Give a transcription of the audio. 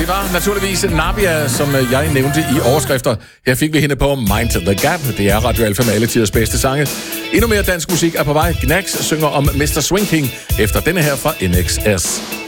var naturligvis Nabia, som jeg nævnte i overskrifter. Her fik vi hende på Mind the Gap. Det er Radio Alfa med alle tiders bedste sange. Endnu mere dansk musik er på vej. Gnags synger om Mr. Swing King efter denne her fra NXS.